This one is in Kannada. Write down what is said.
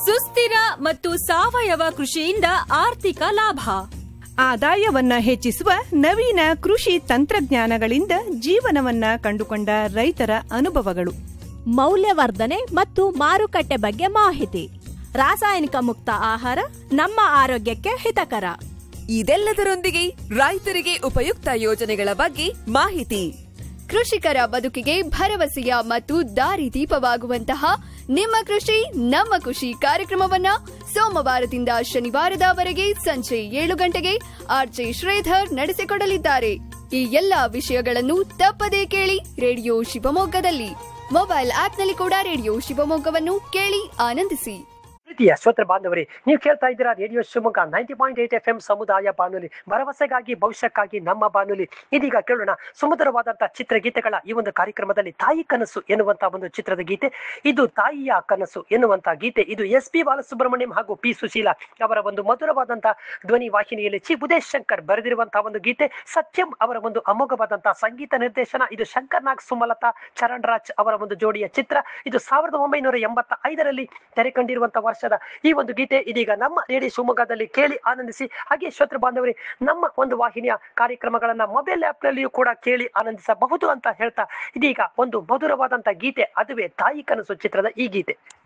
ಸುಸ್ಥಿರ ಮತ್ತು ಸಾವಯವ ಕೃಷಿಯಿಂದ ಆರ್ಥಿಕ ಲಾಭ, ಆದಾಯವನ್ನ ಹೆಚ್ಚಿಸುವ ನವೀನ ಕೃಷಿ ತಂತ್ರಜ್ಞಾನಗಳಿಂದ ಜೀವನವನ್ನ ಕಂಡುಕೊಂಡ ರೈತರ ಅನುಭವಗಳು, ಮೌಲ್ಯವರ್ಧನೆ ಮತ್ತು ಮಾರುಕಟ್ಟೆ ಬಗ್ಗೆ ಮಾಹಿತಿ, ರಾಸಾಯನಿಕ ಮುಕ್ತ ಆಹಾರ ನಮ್ಮ ಆರೋಗ್ಯಕ್ಕೆ ಹಿತಕರ. ಇದೆಲ್ಲದರೊಂದಿಗೆ ರೈತರಿಗೆ ಉಪಯುಕ್ತ ಯೋಜನೆಗಳ ಬಗ್ಗೆ ಮಾಹಿತಿ, ಕೃಷಿಕರ ಬದುಕಿಗೆ ಭರವಸೆಯ ಮತ್ತು ದಾರಿದೀಪವಾಗುವಂತಹ ನಿಮ್ಮ ಕೃಷಿ ನಮ್ಮ ಖುಷಿ ಕಾರ್ಯಕ್ರಮವನ್ನ ಸೋಮವಾರದಿಂದ ಶನಿವಾರದವರೆಗೆ ಸಂಜೆ 7 ಗಂಟೆಗೆ ಆರ್ಜೆ ಶ್ರೀಧರ್ ನಡೆಸಿಕೊಡಲಿದ್ದಾರೆ. ಈ ಎಲ್ಲಾ ವಿಷಯಗಳನ್ನು ತಪ್ಪದೇ ಕೇಳಿ ರೇಡಿಯೋ ಶಿವಮೊಗ್ಗದಲ್ಲಿ. ಮೊಬೈಲ್ ಆಪ್ನಲ್ಲಿ ಕೂಡ ರೇಡಿಯೋ ಶಿವಮೊಗ್ಗವನ್ನು ಕೇಳಿ ಆನಂದಿಸಿ. ಪ್ರೀತಿಯ ಶ್ರೋತೃ ಬಾಂಧವರೇ, ನೀವು ಕೇಳ್ತಾ ಇದ್ದೀರಾ ರೇಡಿಯೋ ಶಿವಮೊಗ್ಗ 90.8 FM ಸಮುದಾಯ ಬಾನುಲಿ, ಭರವಸೆಗಾಗಿ ಭವಿಷ್ಯಕ್ಕಾಗಿ ನಮ್ಮ ಬಾನುಲಿ. ಇದೀಗ ಕೇಳೋಣ ಸುಮಧುರವಾದಂತಹ ಚಿತ್ರಗೀತೆಗಳ ಈ ಒಂದು ಕಾರ್ಯಕ್ರಮದಲ್ಲಿ ತಾಯಿ ಕನಸು ಎನ್ನುವಂತಹ ಒಂದು ಚಿತ್ರದ ಗೀತೆ. ಇದು ತಾಯಿಯ ಕನಸು ಎನ್ನುವಂತಹ ಗೀತೆ. ಇದು SP ಬಾಲಸುಬ್ರಹ್ಮಣ್ಯಂ ಹಾಗೂ P ಸುಶೀಲಾ ಅವರ ಒಂದು ಮಧುರವಾದಂತಹ ಧ್ವನಿ ವಾಹಿನಿಯಲ್ಲಿ ಚಿ ಉದಯ್ ಶಂಕರ್ ಬರೆದಿರುವಂತಹ ಒಂದು ಗೀತೆ. ಸತ್ಯಂ ಅವರ ಒಂದು ಅಮೋಘವಾದಂತಹ ಸಂಗೀತ ನಿರ್ದೇಶನ. ಇದು ಶಂಕರ್ ನಾಗ್ ಸುಮಲತಾ ಚರಣ್ ರಾಜ್ ಅವರ ಒಂದು ಜೋಡಿಯ ಚಿತ್ರ. ಇದು 1985ರಲ್ಲಿ ತೆರೆ ಕಂಡಿರುವಂತಹ ವರ್ಷದ ಈ ಒಂದು ಗೀತೆ ಇದೀಗ ನಮ್ಮ ರೇಡಿಯೋ ಶಿವಮೊಗ್ಗದಲ್ಲಿ ಕೇಳಿ ಆನಂದಿಸಿ. ಹಾಗೆ ಶ್ರೋತೃ ಬಾಂಧವರೇ, ನಮ್ಮ ಒಂದು ವಾಹಿನಿಯ ಕಾರ್ಯಕ್ರಮಗಳನ್ನ ಮೊಬೈಲ್ ಆಪ್ ನಲ್ಲಿಯೂ ಕೂಡ ಕೇಳಿ ಆನಂದಿಸಬಹುದು ಅಂತ ಹೇಳ್ತಾ ಇದೀಗ ಒಂದು ಮಧುರವಾದಂತಹ ಗೀತೆ, ಅದುವೇ ತಾಯಿ ಕನಸು ಚಿತ್ರದ ಈ ಗೀತೆ.